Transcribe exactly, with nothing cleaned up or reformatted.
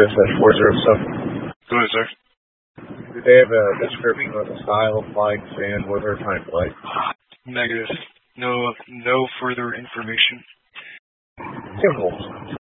S S four zero seven. Go ahead, sir. Do they have a description of the style, flight, and weather time flight? Negative. No, no further information. Simple.